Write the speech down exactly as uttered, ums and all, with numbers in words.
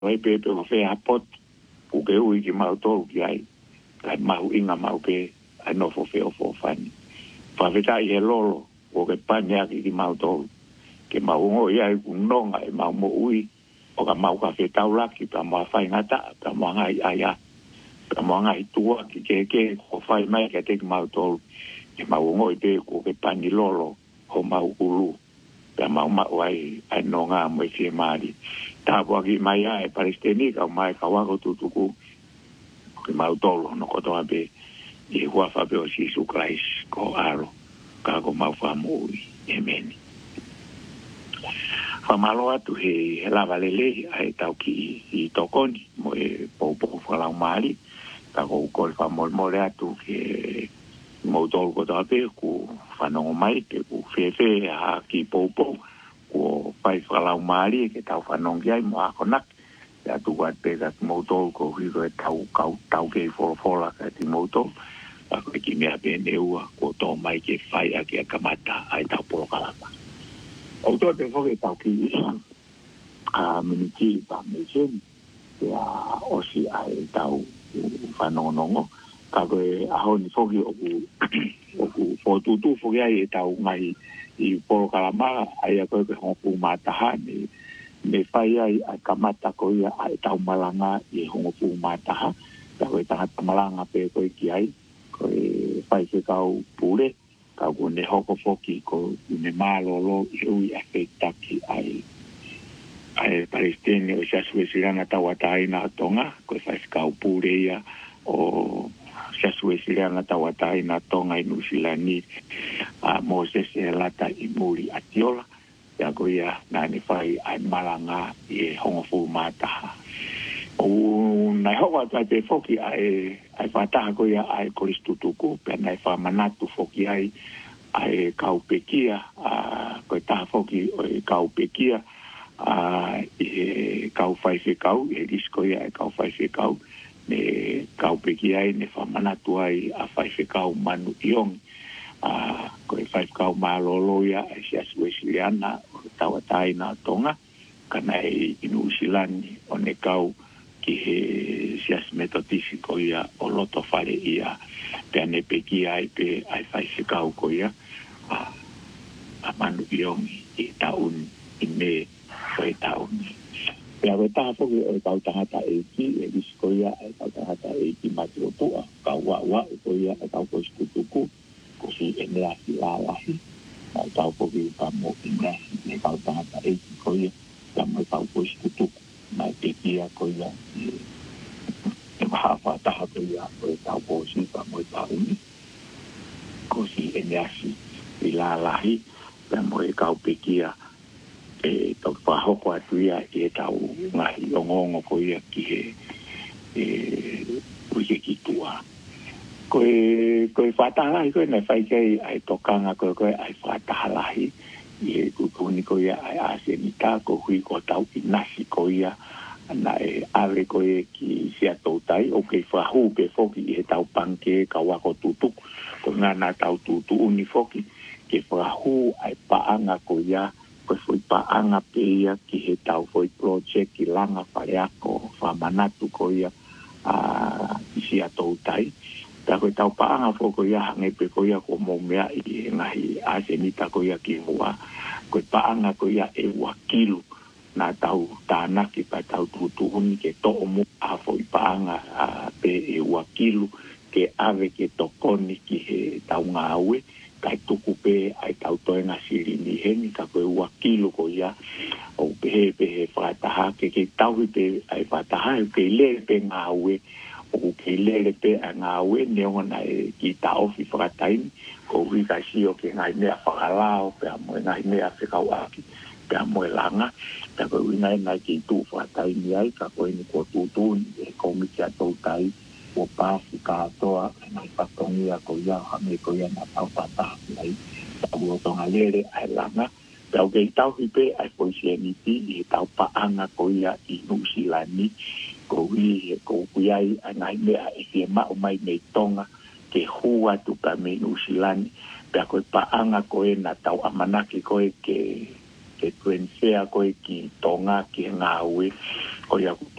Wai pe pe o fe apot ku ke ui ki mau tolu ki ai. Kai mau inga mau pe ai no fo fe o fo fani. Fa veta i he lolo o ke panya ki ki mau tolu. Ke mau ngo ia i kunonga e mau mo ui o ka mau ka fe taulaki pa mua fai ngata pa mua ngai aia. Pa mua ngai tua ki ke ke ko fai mai ke te ki mau tolu. Ke mau ngo i pe ku ke pani lolo o mau ulu. Ka mau mau ai ai no ngā mo i fie maari. Tā pua ki mai ai Palestini ka mai ka wako tutuku ki mau tolo no kotoa pe i hua whape o Sisu Christ ko aro ka ko mau whamui. Amen. Whamalo atu he, he lava lele ai tau ki i tokoni mo e poupo whalau maari ka ko ukoi whamolmole atu ke mau tolo kotoa pe ku whanongo mai ke ku whewhe a ki poupo ko pai whalau maari ke tau whanongi ai mo akonak ya tu wat pe ka motor ko hi ko tau kau tau ke fo fola ka ti motor pa ko ki me ape neua ko to mai ke fai a ke kamata ai tau por kalama o to te fo ke tau ki a miniti pa me jen ya o si ai tau whanongonongo ka ko a ho ni fo ki o ku o ku fo tu tu fo ai tau mai i por kalama ai ko ke ho pu mata ni me fai ai a kamata ko ia ai tau malanga i hongo pu mataha ka koe tangata malanga pe koe ki ai koe fai se kau pure ka koe ne hoko foki ko ne malolo i ui afektaki ai ai Palestine o siasue siranga tawatai na tonga koe fai se kau pure ia o siasue siranga tawatai na tonga i nusilani a Moses e lata i muri atiola ya ko ia na ni fai ai malanga e hongo fu mata o na ho wa te foki ai ai fata ko ia ai koristutuku pe na fa manatu foki ai ai kaupekia a ko ta foki o kaupekia a e kau fai se kau e disko ia kau fai se kau ne kaupekia ai ne fa manatu ai a fai se kau manu iong a ko e fai kau malolo ia e sia suesiliana tawatai na tonga kana e inusilani o ne kau ki he sias metotisi ko ia o loto fare ia pe ane peki ai pe ai fai se kau ko ia a, a manu iongi i taun i me so i taun pe a weta hapo ki o kau tangata e ki e isi ko ia e kau tangata e ki mati o tua kau wa wa ko ia e kau ko iskutuku ko si e mea si la lahi na tau ko ki pa mo i mea ne kau tangata e ki ko ia ka mo kau ko iskutuku na te kia ko ia e maha whataha ko ia ko e kau ko si pa mo i tauni ko si e mea si i la lahi ka mo e kau pekia e tau whahoko atu ia e tau ngahi ongongo ko ia ki he e uike ki tua koe koe whatalahi koe nei whai kei ai tokanga koe koe ai whatalahi i e kukuni koe ai asenita ko hui ko tau i nasi koe ia na e awe koe ki sia tautai o kei whahu pe foki i he tau panke ka wako tutuk ko ngana tau tutu uni foki ke whahu ai paanga koe ia koe fui paanga pe ia ki he tau foi project ki langa whareako whamanatu koe ia a sia tautai ta koe tau paanga foko ia hange pe ko ia ko mo mea i ngahi asenita ko ia ki hua koe paanga ko ia e wakilu na tau tānaki pa tau tutuhuni ke to'o mu a foi paanga a pe e wakilu ke ave ke tokoni ki he tau ngāue kai tuku pe ai tau toenga sirini heni ka koe wakilu ko ia o pehe pehe whataha ke ke tau pe ai whataha ke le pe ngāue o ke lele pe a ngā ue neona e ki ta ofi whakataini ko hui ka si o ke ngai mea whakalao pe a moe ngai mea whikau aki pe a moe langa ta koe hui ngai ngai ki tū whakataini ai ka koe ni ko tūtūni e komi ki a tautai o pāwhi kātoa e ngai whatongi a ko ia hame ko ia na tau whatahi ai ta ua tonga lele ai langa pe au kei tau hipe ai poisi e niti i tau paanga ko ia i nusilani ko hui ko kuiai anai mea e fie mao mai mei tonga ke hua tu ka me nusilani pia koe paanga koe na tau amanaki koe ke ke tuen sea ko ki tonga ki nga ui ko ia